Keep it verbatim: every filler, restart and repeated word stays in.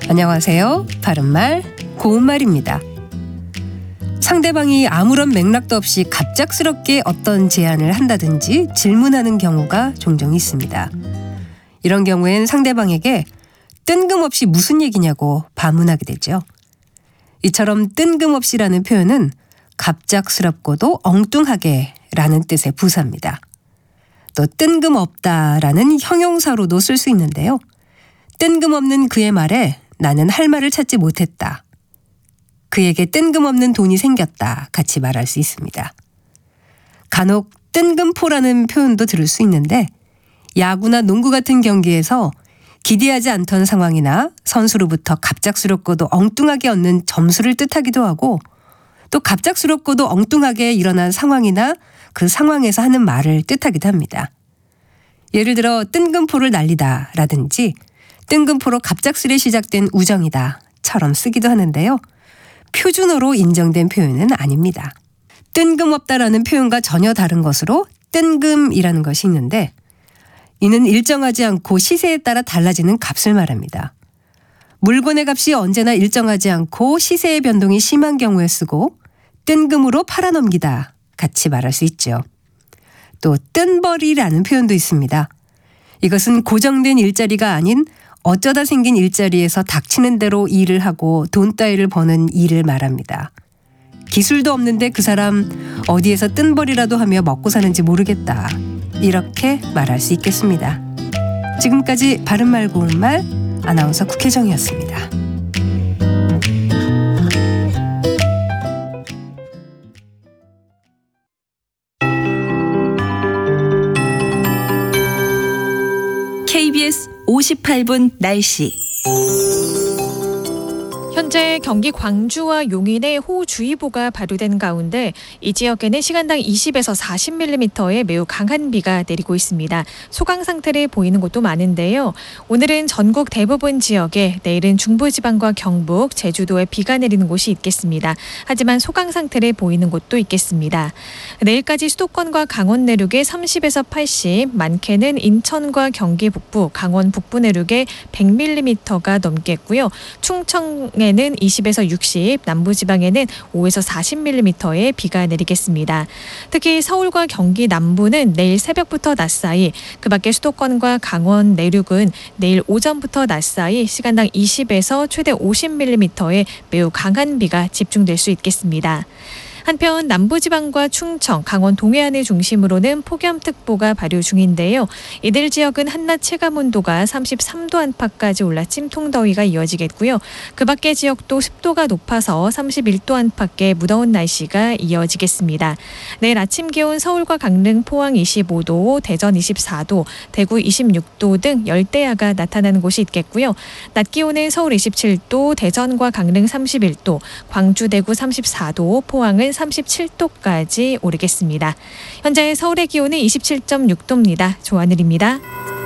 안녕하세요. 바른말 고운말입니다. 상대방이 아무런 맥락도 없이 갑작스럽게 어떤 제안을 한다든지 질문하는 경우가 종종 있습니다. 이런 경우엔 상대방에게 뜬금없이 무슨 얘기냐고 반문하게 되죠. 이처럼 뜬금없이라는 표현은 갑작스럽고도 엉뚱하게 라는 뜻의 부사입니다. 또 뜬금없다라는 형용사로도 쓸 수 있는데요. 뜬금없는 그의 말에 나는 할 말을 찾지 못했다. 그에게 뜬금없는 돈이 생겼다. 같이 말할 수 있습니다. 간혹 뜬금포라는 표현도 들을 수 있는데 야구나 농구 같은 경기에서 기대하지 않던 상황이나 선수로부터 갑작스럽고도 엉뚱하게 얻는 점수를 뜻하기도 하고 또 갑작스럽고도 엉뚱하게 일어난 상황이나 그 상황에서 하는 말을 뜻하기도 합니다. 예를 들어 뜬금포를 날리다 라든지 뜬금포로 갑작스레 시작된 우정이다 처럼 쓰기도 하는데요. 표준어로 인정된 표현은 아닙니다. 뜬금없다라는 표현과 전혀 다른 것으로 뜬금이라는 것이 있는데 이는 일정하지 않고 시세에 따라 달라지는 값을 말합니다. 물건의 값이 언제나 일정하지 않고 시세의 변동이 심한 경우에 쓰고 뜬금으로 팔아넘기다 같이 말할 수 있죠. 또 뜬벌이라는 표현도 있습니다. 이것은 고정된 일자리가 아닌 어쩌다 생긴 일자리에서 닥치는 대로 일을 하고 돈 따위를 버는 일을 말합니다. 기술도 없는데 그 사람 어디에서 뜬벌이라도 하며 먹고 사는지 모르겠다. 이렇게 말할 수 있겠습니다. 지금까지 바른말 고운말 아나운서 국혜정이었습니다. 케이비에스 오십팔 분 날씨. 현재 경기 광주와 용인에 호우주의보가 발효된 가운데 이 지역에는 시간당 이십에서 사십 밀리미터의 매우 강한 비가 내리고 있습니다. 소강 상태를 보이는 곳도 많은데요. 오늘은 전국 대부분 지역에, 내일은 중부지방과 경북, 제주도에 비가 내리는 곳이 있겠습니다. 하지만 소강 상태를 보이는 곳도 있겠습니다. 내일까지 수도권과 강원 내륙에 삼십에서 팔십, 많게는 인천과 경기 북부, 강원 북부 내륙에 백 밀리미터가 넘겠고요. 충청에 는 이십에서 육십, 남부지방에는 오에서 사십 밀리미터의 비가 내리겠습니다. 특히 서울과 경기 남부는 내일 새벽부터 낮 사이, 그 밖에 수도권과 강원 내륙은 내일 오전부터 낮 사이 시간당 이십에서 최대 오십 밀리미터의 매우 강한 비가 집중될 수 있겠습니다. 한편 남부지방과 충청, 강원 동해안을 중심으로는 폭염특보가 발효 중인데요. 이들 지역은 한낮 체감온도가 삼십삼 도 안팎까지 올라 찜통더위가 이어지겠고요. 그 밖의 지역도 습도가 높아서 삼십일 도 안팎의 무더운 날씨가 이어지겠습니다. 내일 아침 기온 서울과 강릉, 포항 이십오 도, 대전 이십사 도, 대구 이십육 도 등 열대야가 나타나는 곳이 있겠고요. 낮 기온은 서울 이십칠 도, 대전과 강릉 삼십일 도, 광주, 대구 삼십사 도, 포항은 삼십칠 도까지 오르겠습니다. 현재 서울의 기온은 이십칠 점 육 도입니다. 조하늘입니다.